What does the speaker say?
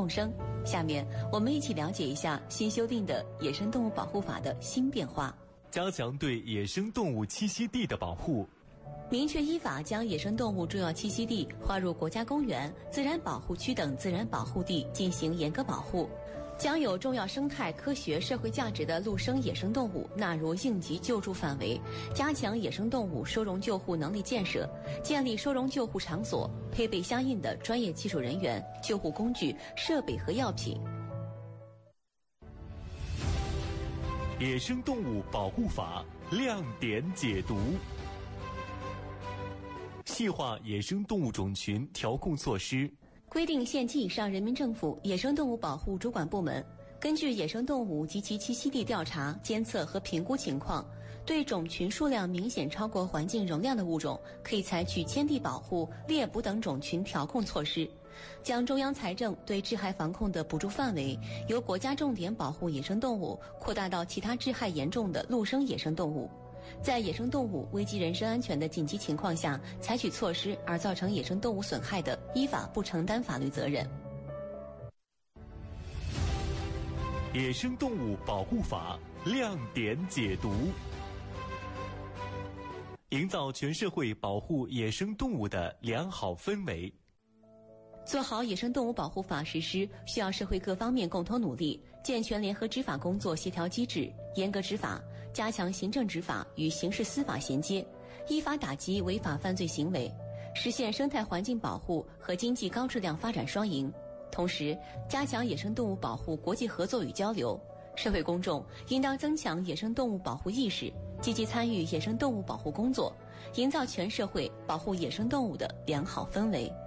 众生。下面我们一起了解一下新修订的《野生动物保护法》的新变化。 加强对野生动物栖息地的保护。 明确依法将野生动物重要栖息地划入国家公园、自然保护区等自然保护地进行严格保护，将有重要生态、科学、社会价值的陆生野生动物纳入应急救助范围，加强野生动物收容救护能力建设，建立收容救护场所，配备相应的专业技术人员、救护工具、设备和药品。 野生动物保护法亮点解读。细化野生动物种群调控措施， 规定县级以上人民政府野生动物保护主管部门根据野生动物及其栖息地调查、监测和评估情况，对种群数量明显超过环境容量的物种，可以采取迁地保护、猎捕等种群调控措施，将中央财政对治害防控的补助范围由国家重点保护野生动物扩大到其他治害严重的陆生野生动物。在野生动物危及人身安全的紧急情况下采取措施而造成野生动物损害的，依法不承担法律责任。 野生动物保护法亮点解读。营造全社会保护野生动物的良好氛围。 做好野生动物保护法实施，需要社会各方面共同努力，健全联合执法工作协调机制，严格执法，加强行政执法与刑事司法衔接，依法打击违法犯罪行为，实现生态环境保护和经济高质量发展双赢。同时，加强野生动物保护国际合作与交流，社会公众应当增强野生动物保护意识，积极参与野生动物保护工作，营造全社会保护野生动物的良好氛围。